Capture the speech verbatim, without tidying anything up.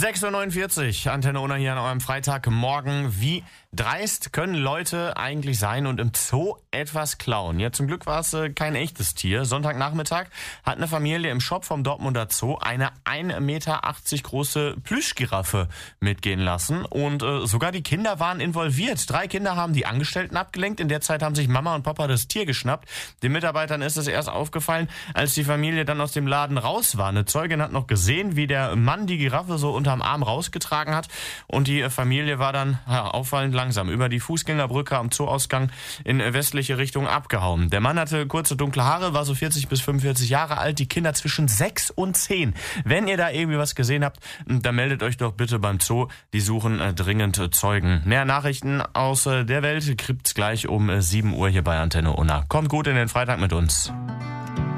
sechs Uhr neunundvierzig, Antenne Unna hier an eurem Freitagmorgen. Wie dreist können Leute eigentlich sein und im Zoo etwas klauen? Ja, zum Glück war es äh, kein echtes Tier. Sonntagnachmittag hat eine Familie im Shop vom Dortmunder Zoo eine ein Meter achtzig große Plüschgiraffe mitgehen lassen. Und äh, sogar die Kinder waren involviert. Drei Kinder haben die Angestellten abgelenkt. In der Zeit haben sich Mama und Papa das Tier geschnappt. Den Mitarbeitern ist es erst aufgefallen, als die Familie dann aus dem Laden raus war. Eine Zeugin hat noch gesehen, wie der Mann die Giraffe so unterm Arm rausgetragen hat. Und die Familie war dann ja, auffallend langsam über die Fußgängerbrücke am Zooausgang in westliche Richtung abgehauen. Der Mann hatte kurze dunkle Haare, war so vierzig bis fünfundvierzig Jahre alt, die Kinder zwischen sechs und zehn. Wenn ihr da irgendwie was gesehen habt, dann meldet euch doch bitte beim Zoo. Die suchen äh, dringend äh, Zeugen. Mehr Nachrichten aus äh, der Welt gibt's gleich um äh, sieben Uhr hier bei Antenne Unna. Kommt gut in den Freitag mit uns.